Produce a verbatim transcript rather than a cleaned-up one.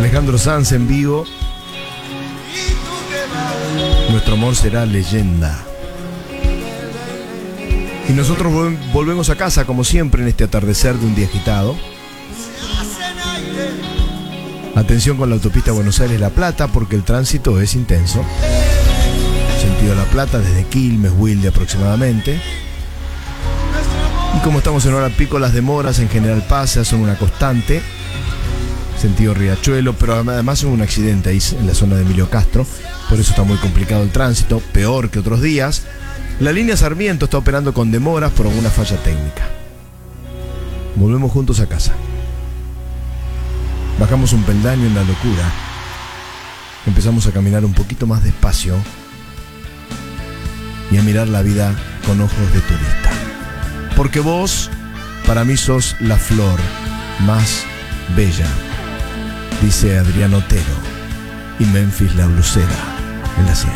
Alejandro Sanz en vivo. Nuestro amor será leyenda. Y nosotros vol- volvemos a casa como siempre en este atardecer de un día agitado. Atención con la autopista Buenos Aires-La Plata porque el tránsito es intenso. Sentido La Plata desde Quilmes, Wilde aproximadamente. Y como estamos en hora pico, las demoras en General Paz son una constante. Sentido Riachuelo, pero además es un accidente ahí en la zona de Emilio Castro. Por eso está muy complicado el tránsito, peor que otros días. La línea Sarmiento está operando con demoras por alguna falla técnica. Volvemos juntos a casa. Bajamos un peldaño en la locura. Empezamos a caminar un poquito más despacio y a mirar la vida con ojos de turista. Porque vos, para mí, sos la flor más bella, dice Adrián Otero, y Memphis la blusera en la cien.